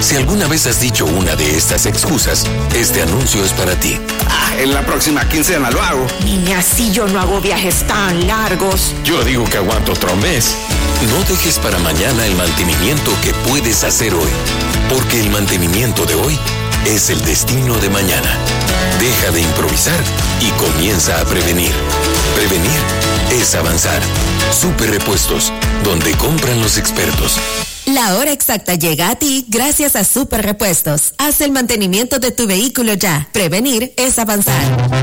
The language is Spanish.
Si alguna vez has dicho una de estas excusas, este anuncio es para ti. En la próxima quincena lo hago. Niña, si yo no hago viajes tan largos. Yo digo que aguanto otro mes. No dejes para mañana el mantenimiento que puedes hacer hoy, porque el mantenimiento de hoy es el destino de mañana. Deja de improvisar y comienza a prevenir. Prevenir es avanzar. Super Repuestos, donde compran los expertos. La hora exacta llega a ti gracias a Super Repuestos. Haz el mantenimiento de tu vehículo ya. Prevenir es avanzar.